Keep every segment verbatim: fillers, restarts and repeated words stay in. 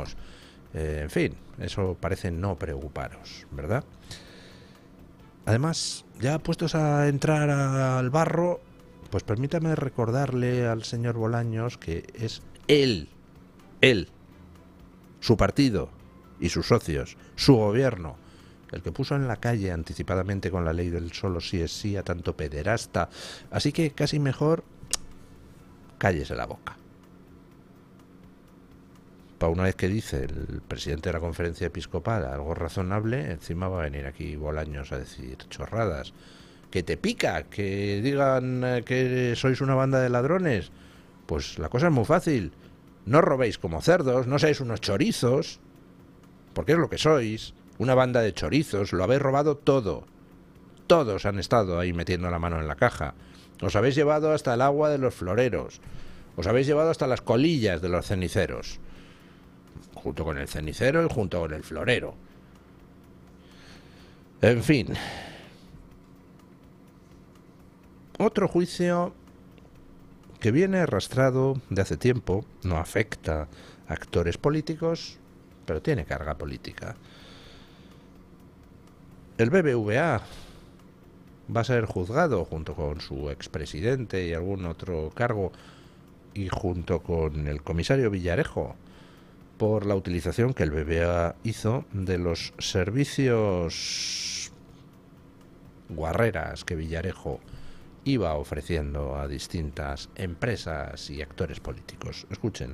vamos, eh, en fin, eso parece no preocuparos, ¿verdad? Además, ya puestos a entrar al barro, pues permítame recordarle al señor Bolaños que es él, él, su partido y sus socios, su gobierno, el que puso en la calle anticipadamente con la ley del solo sí es sí a tanto pederasta. Así que casi mejor cállese la boca. Para una vez que dice el presidente de la conferencia episcopal algo razonable, encima va a venir aquí Bolaños a decir chorradas. Que te pica, que digan que sois una banda de ladrones. Pues la cosa es muy fácil. No robéis como cerdos, no seáis unos chorizos, porque es lo que sois, una banda de chorizos, lo habéis robado todo. Todos han estado ahí metiendo la mano en la caja. Os habéis llevado hasta el agua de los floreros, os habéis llevado hasta las colillas de los ceniceros, junto con el cenicero y junto con el florero. En fin. Otro juicio que viene arrastrado de hace tiempo, no afecta a actores políticos, pero tiene carga política. El B B V A va a ser juzgado junto con su expresidente y algún otro cargo y junto con el comisario Villarejo por la utilización que el B B V A hizo de los servicios guarreras que Villarejo iba ofreciendo a distintas empresas y actores políticos. Escuchen.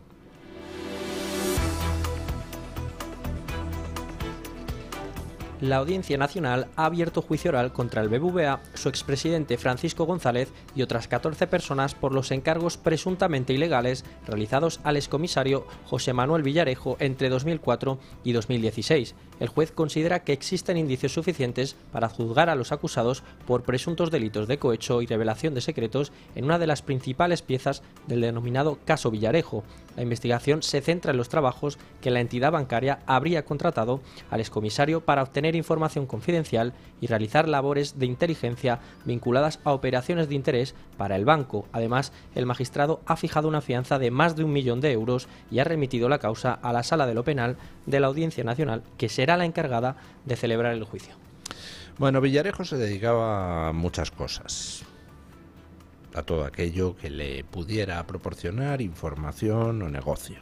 La Audiencia Nacional ha abierto juicio oral contra el B B V A, su expresidente Francisco González y otras catorce personas por los encargos presuntamente ilegales realizados al excomisario José Manuel Villarejo entre dos mil cuatro y dos mil dieciséis. El juez considera que existen indicios suficientes para juzgar a los acusados por presuntos delitos de cohecho y revelación de secretos en una de las principales piezas del denominado caso Villarejo. La investigación se centra en los trabajos que la entidad bancaria habría contratado al excomisario para obtener información confidencial y realizar labores de inteligencia vinculadas a operaciones de interés para el banco. Además, el magistrado ha fijado una fianza de más de un millón de euros y ha remitido la causa a la Sala de lo Penal de la Audiencia Nacional, que será la encargada de celebrar el juicio. Bueno, Villarejo se dedicaba a muchas cosas, a todo aquello que le pudiera proporcionar información o negocio.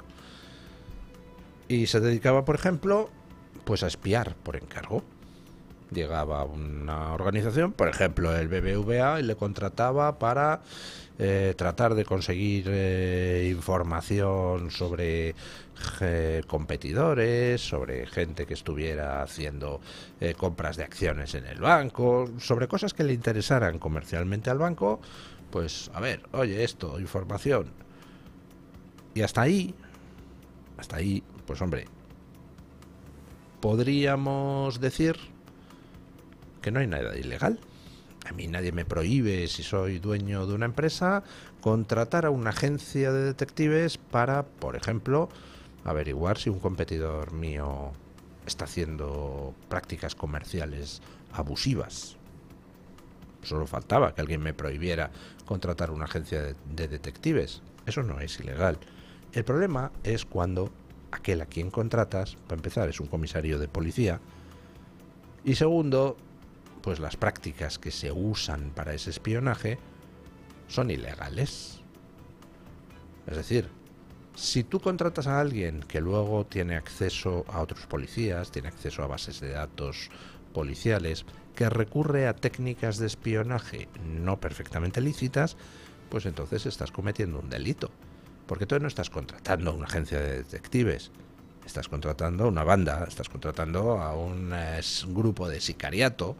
Y se dedicaba, por ejemplo, pues a espiar por encargo. Llegaba a una organización, por ejemplo el B B V A, y le contrataba para eh, tratar de conseguir eh, información sobre eh, competidores, sobre gente que estuviera haciendo eh, compras de acciones en el banco, sobre cosas que le interesaran comercialmente al banco. Pues, a ver, oye, esto, información. Y hasta ahí, hasta ahí, pues hombre, podríamos decir que no hay nada ilegal. A mí nadie me prohíbe, si soy dueño de una empresa, contratar a una agencia de detectives para, por ejemplo, averiguar si un competidor mío está haciendo prácticas comerciales abusivas. Solo faltaba que alguien me prohibiera contratar una agencia de, de detectives. Eso no es ilegal. El problema es cuando aquel a quien contratas, para empezar, es un comisario de policía, y segundo, pues las prácticas que se usan para ese espionaje son ilegales. Es decir, si tú contratas a alguien que luego tiene acceso a otros policías, tiene acceso a bases de datos policiales, que recurre a técnicas de espionaje no perfectamente lícitas, pues entonces estás cometiendo un delito. Porque tú no estás contratando a una agencia de detectives, estás contratando a una banda, estás contratando a un eh, grupo de sicariato,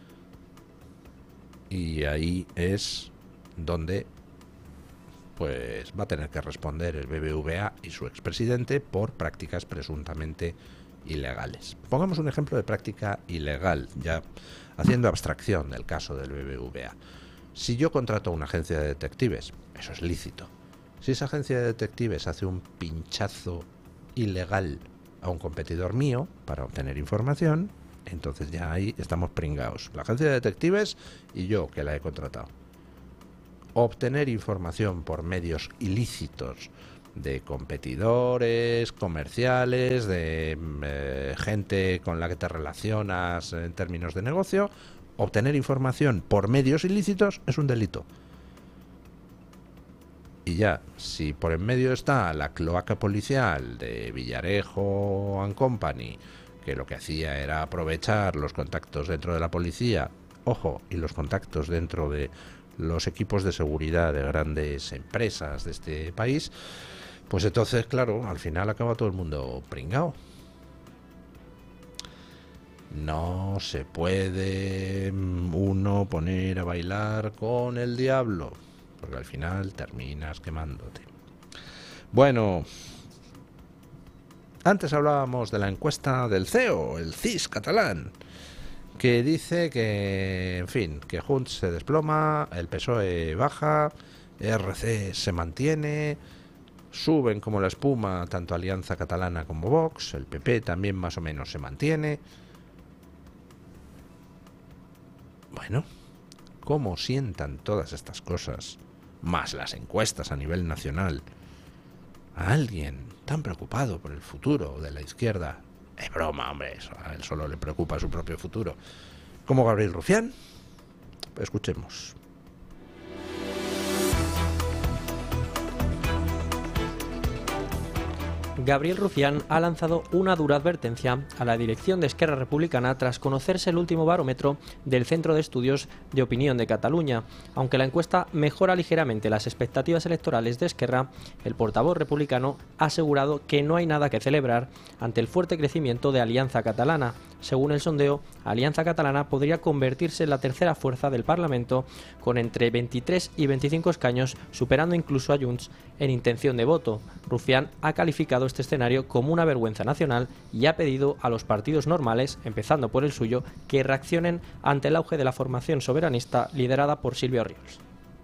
y ahí es donde pues va a tener que responder el B B V A y su expresidente por prácticas presuntamente ilegales. Pongamos un ejemplo de práctica ilegal, ya haciendo abstracción del caso del B B V A. Si yo contrato a una agencia de detectives, eso es lícito. Si esa agencia de detectives hace un pinchazo ilegal a un competidor mío para obtener información, entonces ya ahí estamos pringados. La agencia de detectives y yo, que la he contratado. Obtener información por medios ilícitos de competidores comerciales, de eh, gente con la que te relacionas en términos de negocio, obtener información por medios ilícitos es un delito. Y ya, si por en medio está la cloaca policial de Villarejo and Company, que lo que hacía era aprovechar los contactos dentro de la policía, ojo, y los contactos dentro de los equipos de seguridad de grandes empresas de este país, pues entonces, claro, al final acaba todo el mundo pringao. No se puede uno poner a bailar con el diablo, porque al final terminas quemándote. Bueno, antes hablábamos de la encuesta del C E O, el C I S catalán, que dice que, en fin, que Junts se desploma, el P S O E baja, R C se mantiene, suben como la espuma tanto Alianza Catalana como Vox, el P P también más o menos se mantiene. Bueno, ¿cómo sientan todas estas cosas, más las encuestas a nivel nacional, a alguien tan preocupado por el futuro de la izquierda? Es broma, hombre, eso, a él solo le preocupa su propio futuro. ¿Como Gabriel Rufián? Escuchemos. Gabriel Rufián ha lanzado una dura advertencia a la dirección de Esquerra Republicana tras conocerse el último barómetro del Centro de Estudios de Opinión de Cataluña. Aunque la encuesta mejora ligeramente las expectativas electorales de Esquerra, el portavoz republicano ha asegurado que no hay nada que celebrar ante el fuerte crecimiento de Alianza Catalana. Según el sondeo, Alianza Catalana podría convertirse en la tercera fuerza del Parlamento con entre veintitrés y veinticinco escaños, superando incluso a Junts en intención de voto. Rufián ha calificado este escenario como una vergüenza nacional y ha pedido a los partidos normales, empezando por el suyo, que reaccionen ante el auge de la formación soberanista liderada por Silvio Ríos.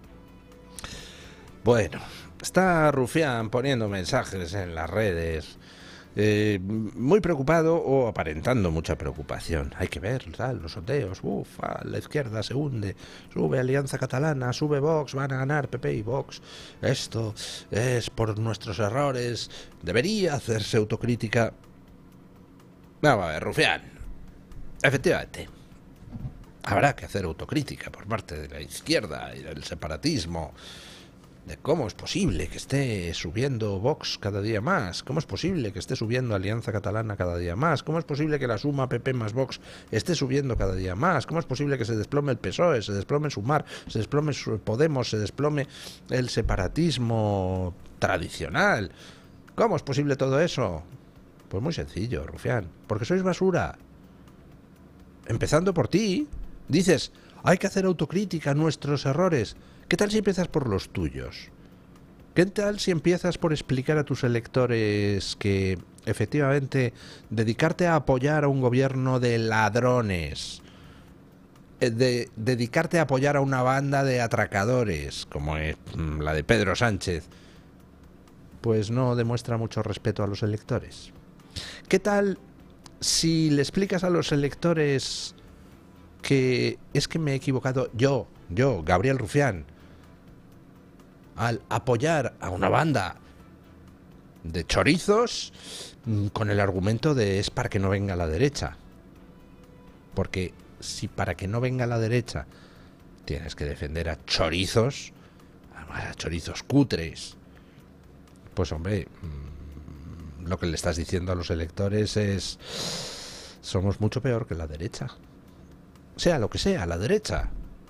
Bueno, está Rufián poniendo mensajes en las redes, eh, muy preocupado o aparentando mucha preocupación. Hay que ver, tal, los sondeos, uff, la izquierda se hunde, sube Alianza Catalana, sube Vox, van a ganar P P y Vox. Esto es por nuestros errores, debería hacerse autocrítica. Vamos a ver, Rufián, efectivamente, habrá que hacer autocrítica por parte de la izquierda y del separatismo, de cómo es posible que esté subiendo Vox cada día más, cómo es posible que esté subiendo Alianza Catalana cada día más, cómo es posible que la suma P P más Vox esté subiendo cada día más, cómo es posible que se desplome el P S O E, se desplome Sumar, se desplome Podemos, se desplome el separatismo tradicional. ¿Cómo es posible todo eso? Pues muy sencillo, Rufián, porque sois basura. Empezando por ti, dices, hay que hacer autocrítica a nuestros errores. ¿Qué tal si empiezas por los tuyos? ¿Qué tal si empiezas por explicar a tus electores que, efectivamente, dedicarte a apoyar a un gobierno de ladrones, de dedicarte a apoyar a una banda de atracadores, como es la de Pedro Sánchez, pues no demuestra mucho respeto a los electores? ¿Qué tal si le explicas a los electores que es que me he equivocado yo, yo, Gabriel Rufián, al apoyar a una banda de chorizos con el argumento de es para que no venga la derecha? Porque si para que no venga la derecha tienes que defender a chorizos, además a chorizos cutres, pues hombre, lo que le estás diciendo a los electores es somos mucho peor que la derecha. Sea lo que sea, la derecha.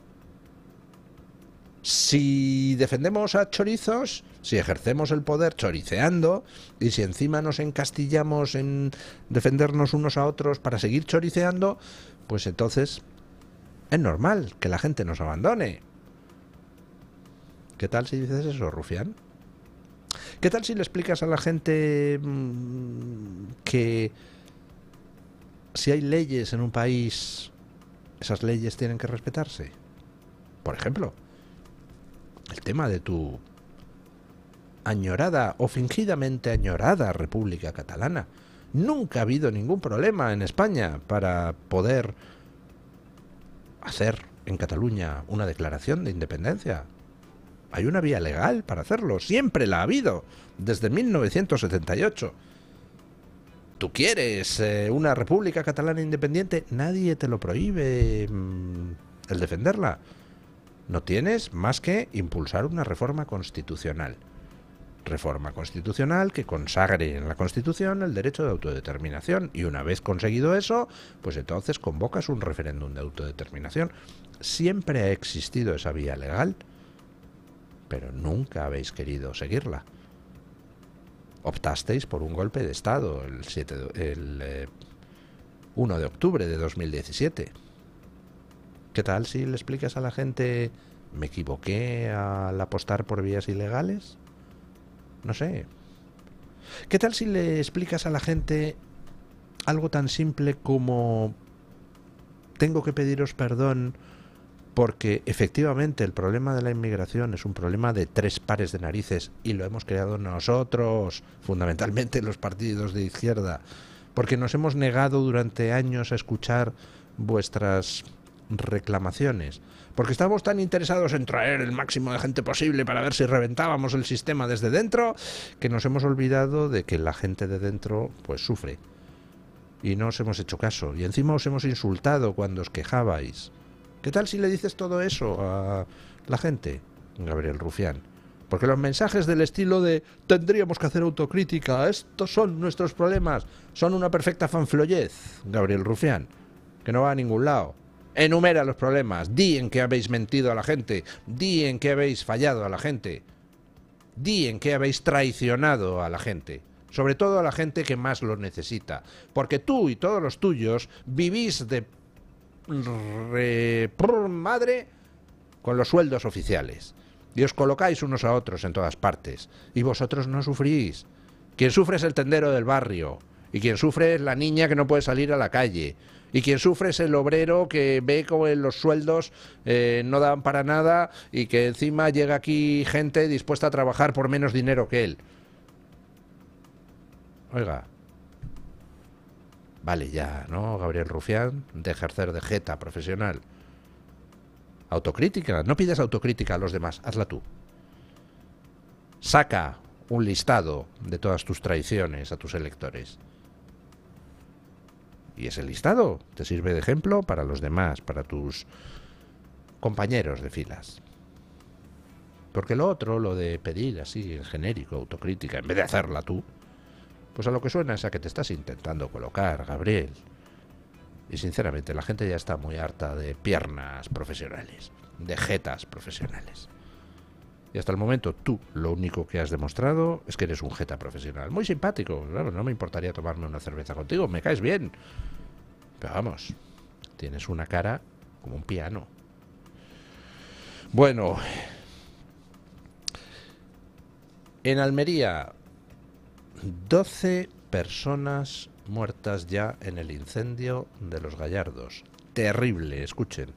Si defendemos a chorizos, si ejercemos el poder choriceando, y si encima nos encastillamos en defendernos unos a otros para seguir choriceando, pues entonces es normal que la gente nos abandone. ¿Qué tal si dices eso, Rufián? ¿Qué tal si le explicas a la gente mmm, que si hay leyes en un país, esas leyes tienen que respetarse? Por ejemplo, el tema de tu añorada o fingidamente añorada República Catalana. Nunca ha habido ningún problema en España para poder hacer en Cataluña una declaración de independencia. Hay una vía legal para hacerlo. Siempre la ha habido. Desde mil novecientos setenta y ocho. ¿Tú quieres eh, una república catalana independiente? Nadie te lo prohíbe mmm, el defenderla. No tienes más que impulsar una reforma constitucional. Reforma constitucional que consagre en la Constitución el derecho de autodeterminación. Y una vez conseguido eso, pues entonces convocas un referéndum de autodeterminación. Siempre ha existido esa vía legal, pero nunca habéis querido seguirla. Optasteis por un golpe de Estado el, siete, el eh, uno de octubre de dos mil diecisiete. ¿Qué tal si le explicas a la gente, me equivoqué al apostar por vías ilegales? No sé. ¿Qué tal si le explicas a la gente algo tan simple como tengo que pediros perdón porque efectivamente el problema de la inmigración es un problema de tres pares de narices y lo hemos creado nosotros, fundamentalmente los partidos de izquierda, porque nos hemos negado durante años a escuchar vuestras reclamaciones, porque estamos tan interesados en traer el máximo de gente posible para ver si reventábamos el sistema desde dentro, que nos hemos olvidado de que la gente de dentro pues sufre y no os hemos hecho caso, y encima os hemos insultado cuando os quejabais. ¿Qué tal si le dices todo eso a la gente, Gabriel Rufián? Porque los mensajes del estilo de tendríamos que hacer autocrítica, estos son nuestros problemas, son una perfecta fanfloyez, Gabriel Rufián, que no va a ningún lado. Enumera los problemas, di en qué habéis mentido a la gente, di en qué habéis fallado a la gente, di en qué habéis traicionado a la gente, sobre todo a la gente que más lo necesita, porque tú y todos los tuyos vivís de re, prr, madre con los sueldos oficiales y os colocáis unos a otros en todas partes y vosotros no sufrís. Quien sufre es el tendero del barrio y quien sufre es la niña que no puede salir a la calle y quien sufre es el obrero que ve como los sueldos eh, no dan para nada y que encima llega aquí gente dispuesta a trabajar por menos dinero que él. Oiga, vale ya, ¿no, Gabriel Rufián? De ejercer de jeta profesional. Autocrítica. No pidas autocrítica a los demás, hazla tú. Saca un listado de todas tus traiciones a tus electores. Y ese listado te sirve de ejemplo para los demás, para tus compañeros de filas. Porque lo otro, lo de pedir así en genérico, autocrítica, en vez de hacerla tú, pues a lo que suena es a que te estás intentando colocar, Gabriel. Y sinceramente la gente ya está muy harta de piernas profesionales, de jetas profesionales. Y hasta el momento tú lo único que has demostrado es que eres un jeta profesional. Muy simpático, claro, no me importaría tomarme una cerveza contigo, me caes bien. Pero vamos, tienes una cara como un piano. Bueno, en Almería, doce personas muertas ya en el incendio de Los Gallardos. Terrible, escuchen.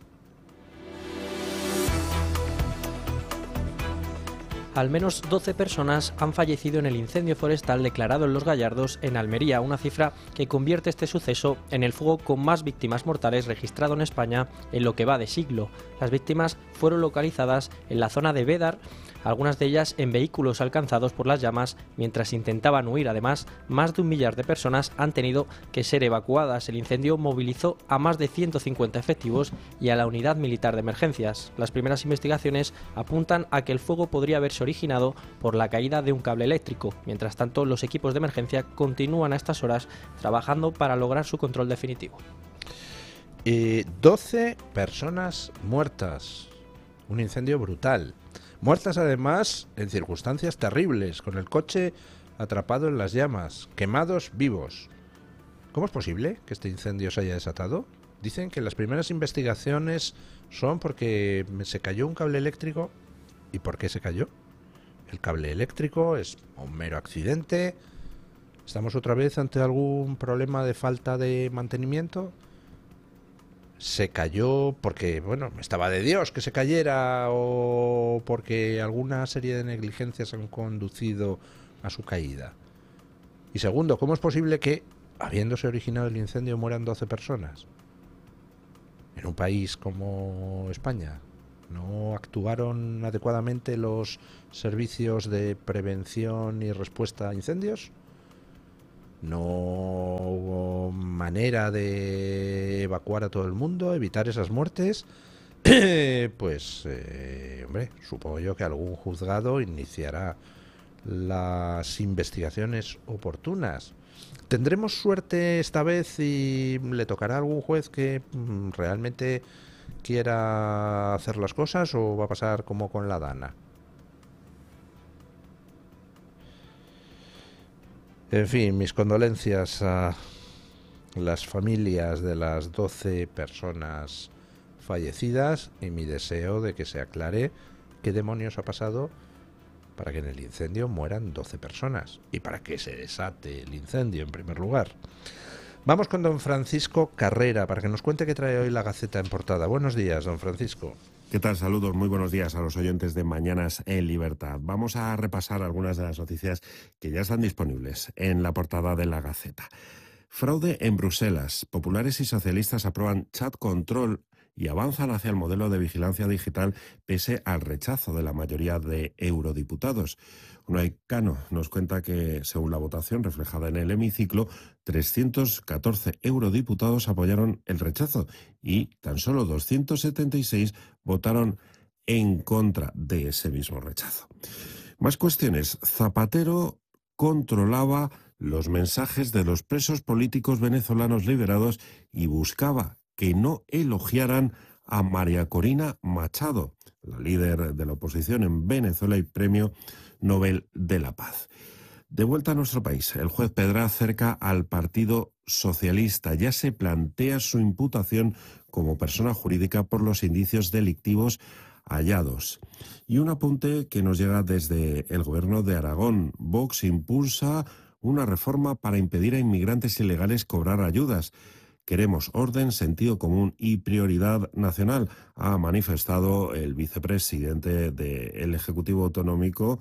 Al menos doce personas han fallecido en el incendio forestal declarado en Los Gallardos, en Almería, una cifra que convierte este suceso en el fuego con más víctimas mortales registrado en España en lo que va de siglo. Las víctimas fueron localizadas en la zona de Bédar, algunas de ellas en vehículos alcanzados por las llamas mientras intentaban huir. Además, más de un millar de personas han tenido que ser evacuadas. El incendio movilizó a más de ciento cincuenta efectivos y a la unidad militar de emergencias. Las primeras investigaciones apuntan a que el fuego podría haberse originado por la caída de un cable eléctrico. Mientras tanto, los equipos de emergencia continúan a estas horas trabajando para lograr su control definitivo. Eh, doce personas muertas. Un incendio brutal. Muertas además en circunstancias terribles, con el coche atrapado en las llamas, quemados vivos. ¿Cómo es posible que este incendio se haya desatado? Dicen que las primeras investigaciones son porque se cayó un cable eléctrico. ¿Y por qué se cayó? El cable eléctrico es un mero accidente. ¿Estamos otra vez ante algún problema de falta de mantenimiento? Se cayó porque, bueno, estaba de Dios que se cayera o porque alguna serie de negligencias han conducido a su caída. Y segundo, ¿cómo es posible que, habiéndose originado el incendio, mueran doce personas? En un país como España, ¿No actuaron adecuadamente los servicios de prevención y respuesta a incendios? ¿No hubo manera de evacuar a todo el mundo, evitar esas muertes? Pues, eh, hombre, supongo yo que algún juzgado iniciará las investigaciones oportunas. ¿Tendremos suerte esta vez y le tocará a algún juez que mm, realmente quiera hacer las cosas, o va a pasar como con la Dana? En fin, mis condolencias a las familias de las doce personas fallecidas y mi deseo de que se aclare qué demonios ha pasado para que en el incendio mueran doce personas y para que se desate el incendio en primer lugar. Vamos con don Francisco Carrera para que nos cuente qué trae hoy la Gaceta en portada. Buenos días, don Francisco. ¿Qué tal? Saludos, muy buenos días a los oyentes de Mañanas en Libertad. Vamos a repasar algunas de las noticias que ya están disponibles en la portada de la Gaceta. Fraude en Bruselas. Populares y socialistas aprueban chat control y avanzan hacia el modelo de vigilancia digital pese al rechazo de la mayoría de eurodiputados. Unai Cano nos cuenta que, según la votación reflejada en el hemiciclo, trescientos catorce eurodiputados apoyaron el rechazo y tan solo doscientos setenta y seis votaron en contra de ese mismo rechazo. Más cuestiones. Zapatero controlaba los mensajes de los presos políticos venezolanos liberados y buscaba que no elogiaran a María Corina Machado, la líder de la oposición en Venezuela y premio Nobel de la Paz. De vuelta a nuestro país, el juez Pedra acerca al Partido Socialista. Ya se plantea su imputación como persona jurídica por los indicios delictivos hallados. Y un apunte que nos llega desde el gobierno de Aragón. Vox impulsa una reforma para impedir a inmigrantes ilegales cobrar ayudas. Queremos orden, sentido común y prioridad nacional, ha manifestado el vicepresidente del Ejecutivo Autonómico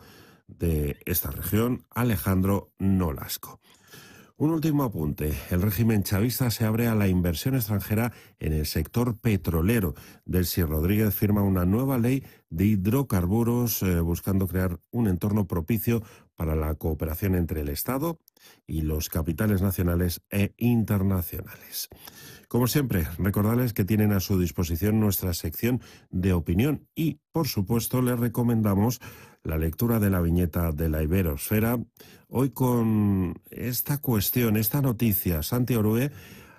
de esta región, Alejandro Nolasco. Un último apunte. El régimen chavista se abre a la inversión extranjera en el sector petrolero. Delcy Rodríguez firma una nueva ley de hidrocarburos eh, buscando crear un entorno propicio para la cooperación entre el Estado y los capitales nacionales e internacionales. Como siempre, recordarles que tienen a su disposición nuestra sección de opinión y, por supuesto, les recomendamos la lectura de la viñeta de la Iberosfera. Hoy con esta cuestión, esta noticia, Santi Orue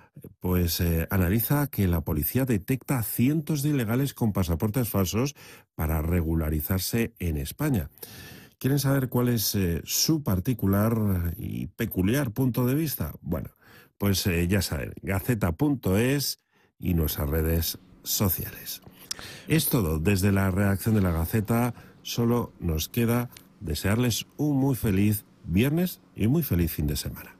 pues eh, analiza que la policía detecta cientos de ilegales con pasaportes falsos para regularizarse en España. ¿Quieren saber cuál es eh, su particular y peculiar punto de vista? Bueno, pues eh, ya saben, gaceta punto es y nuestras redes sociales. Es todo desde la redacción de la Gaceta. Solo nos queda desearles un muy feliz viernes y muy feliz fin de semana.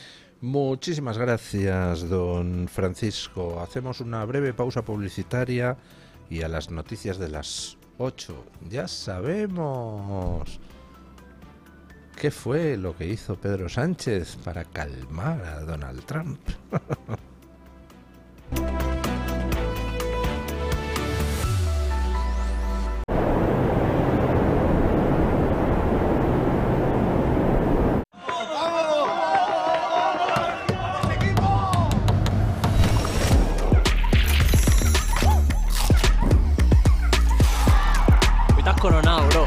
Muchísimas gracias, don Francisco. Hacemos una breve pausa publicitaria y a las noticias de las ocho ya sabemos qué fue lo que hizo Pedro Sánchez para calmar a Donald Trump. Coronado, bro.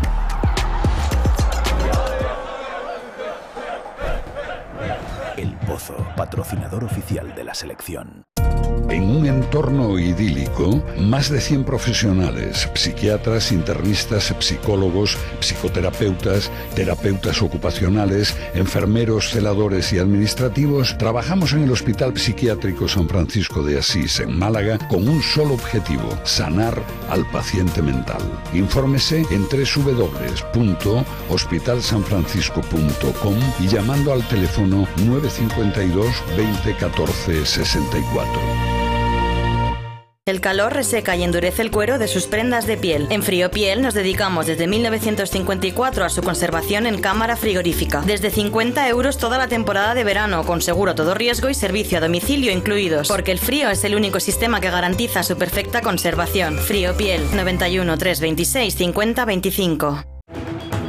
El Pozo, patrocinador oficial de la selección. En un entorno idílico, más de cien profesionales, psiquiatras, internistas, psicólogos, psicoterapeutas, terapeutas ocupacionales, enfermeros, celadores y administrativos, trabajamos en el Hospital Psiquiátrico San Francisco de Asís, en Málaga, con un solo objetivo: sanar al paciente mental. Infórmese en doble u doble u doble u punto hospital san francisco punto com y llamando al teléfono nueve cinco dos, veinte, catorce, sesenta y cuatro. El calor reseca y endurece el cuero de sus prendas de piel. En Friopiel nos dedicamos desde mil novecientos cincuenta y cuatro a su conservación en cámara frigorífica. Desde cincuenta euros toda la temporada de verano, con seguro a todo riesgo y servicio a domicilio incluidos. Porque el frío es el único sistema que garantiza su perfecta conservación. Friopiel, noventa y uno, trescientos veintiséis, cincuenta, veinticinco.